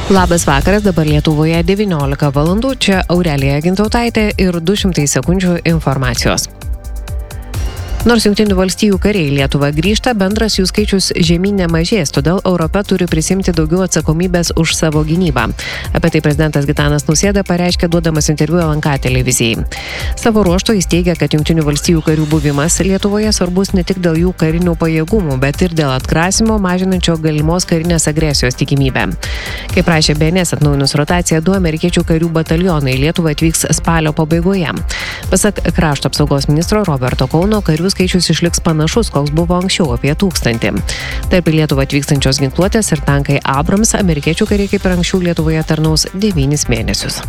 Labas vakaras, dabar Lietuvoje 19 valandų, čia Aurelija Gintautaitė ir 200 sekundžių informacijos. Nors Jungtinių valstijų kariai Lietuvą grįžta, bendras jų skaičius žemyn nemažės, todėl Europa turi prisimti daugiau atsakomybės už savo gynybą. Apie tai prezidentas Gitanas Nausėda pareiškė duodamas interviu LNK televizijai. Savo ruožtu jis teigia, kad Jungtinių valstijų karių buvimas Lietuvoje svarbus ne tik dėl jų karinių pajėgumų, bet ir dėl atgrasimo mažinančio galimos karinės agresijos tikimybę. Kaip prašė BNS atnaujinus rotaciją, 2 amerikiečių karių batalionai į Lietuvą atvyks spalio pabaigoje. Pasak krašto apsaugos ministro Roberto Kauno, karių skaičius išliks panašus, koks buvo anksčiau, apie 1000. Tarp į Lietuvą atvykstančios ginkluotės ir tankai Abrams amerikiečių kariai kaip ir anksčiau Lietuvoje tarnaus 9 mėnesius.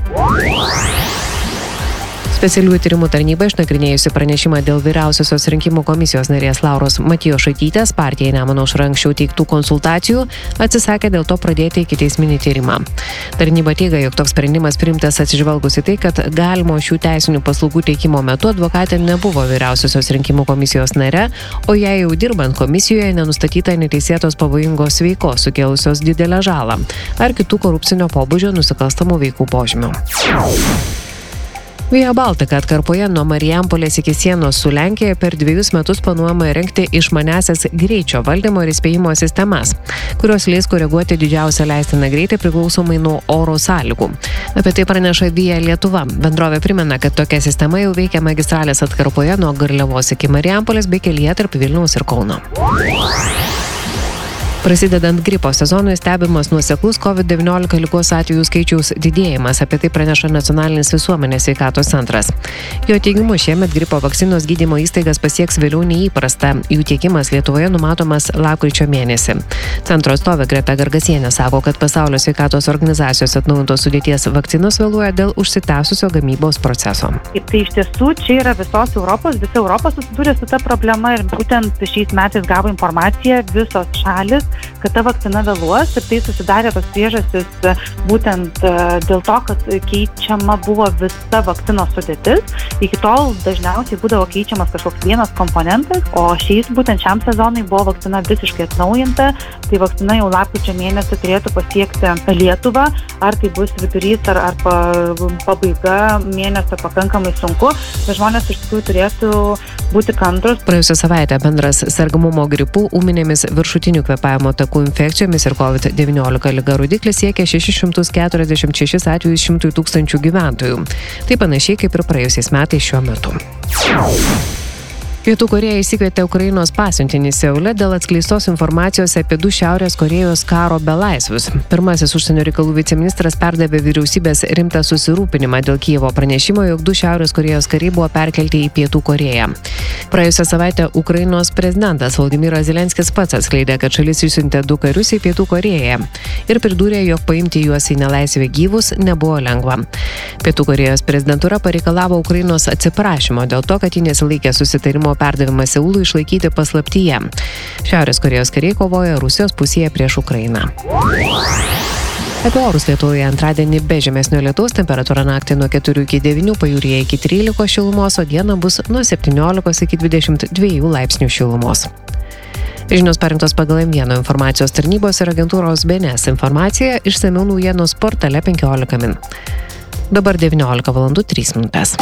Specialiųjų tyrimų tarnyba išnagrinėjusi pranešimą dėl vyriausiosios rinkimų komisijos narės Lauros Matijošaitytės partijai Nemuno aušra anksčiau teiktų konsultacijų atsisakė dėl to pradėti ikiteisminį tyrimą. Tarnyba teigia, jog toks sprendimas priimtas atsižvelgus į tai, kad galimo šių teisinių paslaugų teikimo metu advokatė nebuvo vyriausiosios rinkimų komisijos nare, o jai jau dirbant komisijoje nenustatyta neteisėtos pavojingos veikos sukėlusios didelę žalą ar kitų korupcinio pobūdžio nusikalstamų veikų požymių. Via Baltica atkarpoje nuo Marijampolės iki sienos su Lenkija per 2 metus planuojama įrengti išmaniąsias greičio valdymo ir įspėjimo sistemas, kurios leis koreguoti didžiausią leistiną greitį priklausomai nuo oro sąlygų. Apie tai praneša Via Lietuva. Bendrovė primena, kad tokia sistema jau veikia magistralės atkarpoje nuo Garliavos iki Marijampolės bei kelyje tarp Vilniaus ir Kauno. Prasidedant gripo sezonui stebimas nuoseklus COVID-19 ligos atvejų skaičiaus didėjimas, apie tai praneša Nacionalinis visuomenės sveikatos centras. Jo teigimu, šiemet gripo vakcinos gydymo įstaigas pasieks vėliau nei įprasta, jų tiekimas Lietuvoje numatomas lapkričio mėnesį. Centro atstovė Greta Gargasienė sako, kad Pasaulio sveikatos organizacijos atnaujintos sudėties vakcinos vėluoja dėl užsitęsusio gamybos proceso. Tai iš tiesų čia yra visa Europa susidūrė su ta problema ir būtent šiais metais gavo informaciją visos šalis, kad ta vakcina vėluos ir tai susidarė tos priežastys būtent dėl to, kad keičiama buvo visa vakcinos sudėtis. Iki tol dažniausiai būdavo keičiamas kažkoks vienas komponentas, o būtent šiam sezonui buvo vakcina visiškai atnaujinta. Tai vakcina jau lapkričio mėnesį turėtų pasiekti Lietuvą. Ar tai bus vidurys ar pabaiga mėnesio pakankamai sunku, bet žmonės iš tikrųjų turėtų būti kantrūs. Praėjusią savaitę bendras sergamumo gripu, ūminėmis viršutinių kvėpavimo takų infekcijomis ir COVID-19 liga rodiklis siekia 646 atvejus 100 000 gyventojų. Tai panašiai kaip ir praėjusiais metais šiuo metu. Pietų Korėja išsikvietė Ukrainos pasiuntinį Seule dėl atskleistos informacijos apie 2 Šiaurės Korėjos karo belaisvius. Pirmasis užsienio reikalų viceministras perdavė vyriausybės rimtą susirūpinimą dėl Kijevo pranešimo, jog 2 Šiaurės Korėjos kariai buvo perkelti į Pietų Korėją. Praėjusią savaitę Ukrainos prezidentas Volodymyras Zelenskis pats atskleidė, kad šalis išsiuntė 2 karius į Pietų Korėją ir pridūrė, jog paimti juos į nelaisvę gyvus nebuvo lengva. Pietų Korėjos prezidentūra pareikalavo Ukrainos atsiprašymo dėl to, kad ji nesilaikė susitarimo perdavimą Seului išlaikyti paslaptyje. Šiaurės Korėjos kariai kovoja Rusijos pusėje prieš Ukrainą. Apie orus Lietuvoje antradienį be žemesnio lietaus, temperatūra naktį nuo 4 iki 9, pajūryje iki 13 šilumos, o dieną bus nuo 17 iki 22 laipsnių šilumos. Žinios parinktos pagal M1 informacijos tarnybos ir agentūros BNS informacija, išsamiau naujienos portale 15 min. Dabar 19 valandų 3 minutės.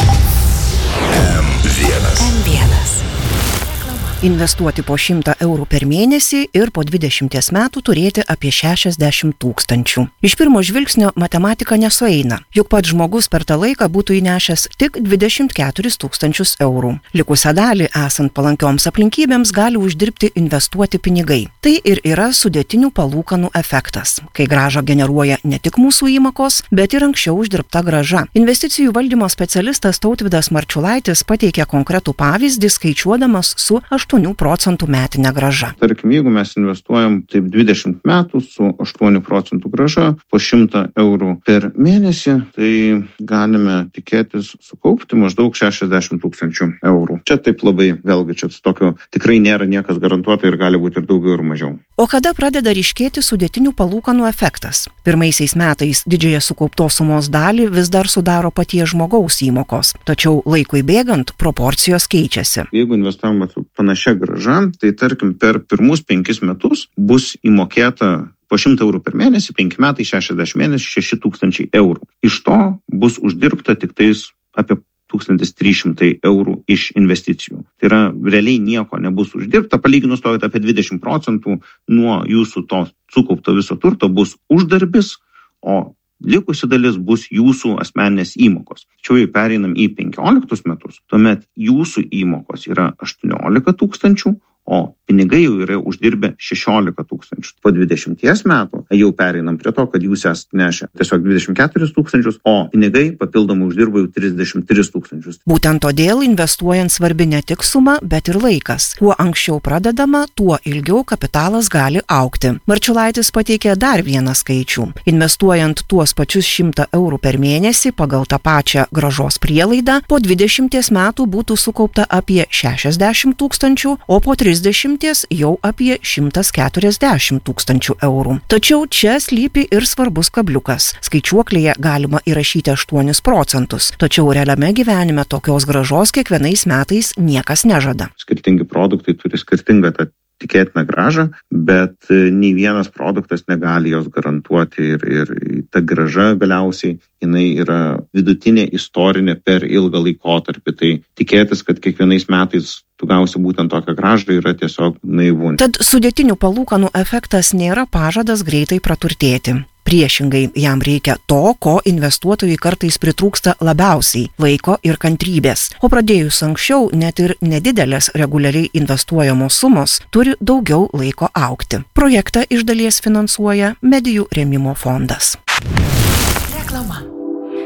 Investuoti po 100 eurų per mėnesį ir po 20 metų turėti apie 60 000. Iš pirmo žvilgsnio matematika nesueina, juk pats žmogus per tą laiką būtų įnešęs tik 24 000 eurų. Likusią dalį, esant palankioms aplinkybėms, gali uždirbti investuoti pinigai. Tai ir yra sudėtinių palūkanų efektas, kai grąžą generuoja ne tik mūsų įmokos, bet ir anksčiau uždirbta grąža. Investicijų valdymo specialistas Tautvydas Marčiulaitis pateikė konkretų pavyzdį, skaičiuodamas su 8 procentų metinė grąža. Tarkim, jeigu mes investuojam taip 20 metų su 8 procentų grąža po 100 eurų per mėnesį, tai galime tikėtis sukaupti maždaug 60 000 eurų. Čia taip labai, vėlgi, čia tokio tikrai nėra niekas garantuota ir gali būti ir daugiau ir mažiau. O kada pradeda ryškėti sudėtinių palūkanų efektas? Pirmaisiais metais didžiąją sukauptos sumos dalį vis dar sudaro paties žmogaus įmokos, tačiau laikui bėgant proporcijos keičiasi. Jeigu investuojame panašiai panašia grąža, tai tarkim per pirmus 5 metus bus įmokėta po 100 eurų per mėnesį, 5 metai, 60 mėnesių, 6 000 eurų. Iš to bus uždirbta tik tais apie 1300 eurų iš investicijų. Tai yra, realiai nieko nebus uždirbta, palyginus to, kad apie 20% nuo jūsų to sukaupto viso turto bus uždarbis, o likusi dalis bus jūsų asmeninės įmokos. Tačiau jei pereinam į 15 metus, tuomet jūsų įmokos yra 18 000, o pinigai jau yra uždirbę 16 000. Po 20 metų jau pereinam prie to, kad jūs esate nešę tiesiog 24 000, o pinigai papildomai uždirba jau 33 000. Būtent todėl investuojant svarbi ne tik suma, bet ir laikas. Kuo anksčiau pradedama, tuo ilgiau kapitalas gali augti. Marčiulaitis pateikė dar vieną skaičių. Investuojant tuos pačius 100 eurų per mėnesį pagal tą pačią grąžos prielaidą, po 20 metų būtų sukaupta apie 60 000, o po 30 jau apie 140 000 eurų. Tačiau čia slypi ir svarbus kabliukas. Skaičiuoklėje galima įrašyti 8%, tačiau realiame gyvenime tokios grąžos kiekvienais metais niekas nežada. Skirtingi produktai turi skirtingą tą tikėtiną grąžą, bet nei vienas produktas negali jos garantuoti ir ta grąža galiausiai jinai yra vidutinė istorinė per ilgą laikotarpį. Tai tikėtis, kad kiekvienais metais tu gausi būtent tokią grąžą yra tiesiog naivu. Tad sudėtinių palūkanų efektas nėra pažadas greitai praturtėti. Priešingai, jam reikia to, ko investuotojai kartais pritrūksta labiausiai – laiko ir kantrybės. O pradėjus anksčiau, net ir nedidelės reguliariai investuojamos sumos turi daugiau laiko augti. Projektą iš dalies finansuoja Medijų rėmimo fondas. Reklama.